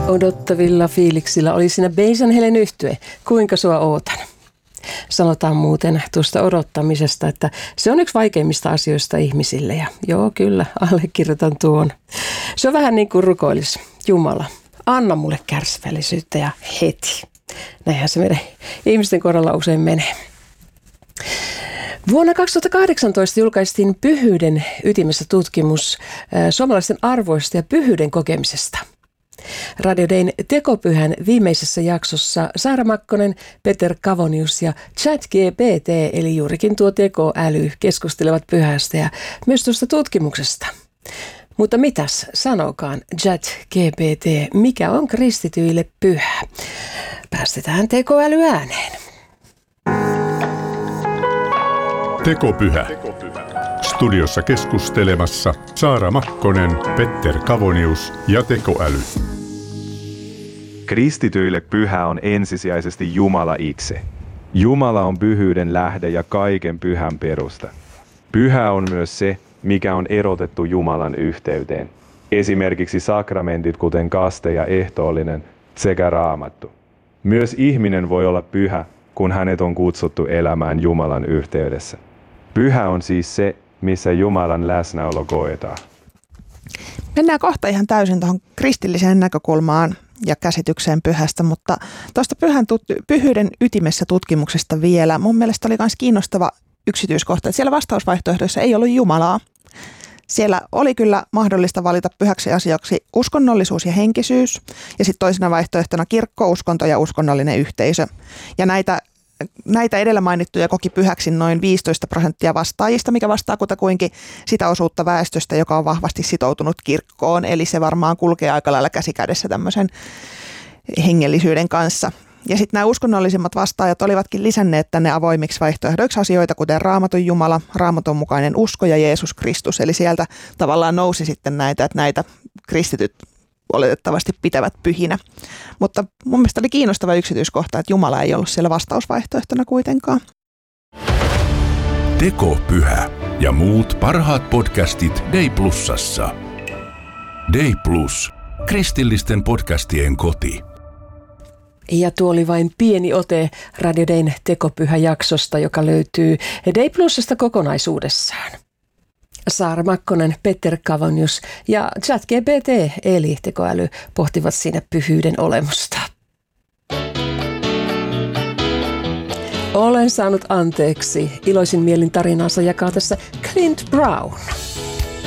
Odottavilla fiiliksillä oli siinä Beijan Helen yhtye. Kuinka sua ootan? Sanotaan muuten tuosta odottamisesta, että se on yksi vaikeimmista asioista ihmisille. Ja joo, kyllä, allekirjoitan tuon. Se on vähän niin kuin rukoilis. Jumala, anna mulle kärsivällisyyttä ja heti. Näinhän se meidän ihmisten kohdalla usein menee. Vuonna 2018 julkaistiin Pyhyyden ytimessä tutkimus suomalaisten arvoista ja pyhyyden kokemisesta. Radio Dayn Tekopyhän viimeisessä jaksossa Saara Makkonen, Peter Kavonius ja ChatGPT, eli juurikin tuo tekoäly, keskustelevat pyhästä ja myös tuosta tutkimuksesta. Mutta mitäs sanokaan ChatGPT, mikä on kristityille pyhä? Päästetään tekoäly ääneen. Tekopyhä. Studiossa keskustelemassa Saara Makkonen, Petter Kavonius ja tekoäly. Kristityille pyhä on ensisijaisesti Jumala itse. Jumala on pyhyyden lähde ja kaiken pyhän perusta. Pyhä on myös se, mikä on erotettu Jumalan yhteyteen. Esimerkiksi sakramentit, kuten kaste ja ehtoollinen, sekä Raamattu. Myös ihminen voi olla pyhä, kun hänet on kutsuttu elämään Jumalan yhteydessä. Pyhä on siis se, missä Jumalan läsnäolo koetaan. Mennään kohta ihan täysin tuohon kristilliseen näkökulmaan ja käsitykseen pyhästä, mutta tuosta pyhyyden ytimessä tutkimuksesta vielä. Mun mielestä oli myös kiinnostava yksityiskohta, että siellä vastausvaihtoehdoissa ei ollut Jumalaa. Siellä oli kyllä mahdollista valita pyhäksi asiaksi uskonnollisuus ja henkisyys, ja sitten toisena vaihtoehtona kirkko, uskonto ja uskonnollinen yhteisö. Ja näitä edellä mainittuja koki pyhäksi noin 15% vastaajista, mikä vastaa kutakuinkin sitä osuutta väestöstä, joka on vahvasti sitoutunut kirkkoon. Eli se varmaan kulkee aika lailla käsikädessä tämmöisen hengellisyyden kanssa. Ja sitten nämä uskonnollisimmat vastaajat olivatkin lisänneet tänne avoimiksi vaihtoehdoiksi asioita, kuten Raamatun Jumala, Raamatun mukainen usko ja Jeesus Kristus. Eli sieltä tavallaan nousi sitten näitä, että näitä kristityt oletettavasti pitävät pyhinä. Mutta mun mielestä oli kiinnostava yksityiskohta, että Jumala ei ollut siellä vastausvaihtoehtona kuitenkaan. Tekopyhä ja muut parhaat podcastit Day Plusassa. Day Plus, kristillisten podcastien koti. Ja tuo oli vain pieni ote Radio Dayn Tekopyhä-jaksosta, joka löytyy Day Plusasta kokonaisuudessaan. Saara Makkonen, Petter Kavonius ja ChatGPT eli tekoäly pohtivat siinä pyhyyden olemusta. Olen saanut anteeksi. Iloisin mielin tarinaansa jakaa tässä Clint Brown.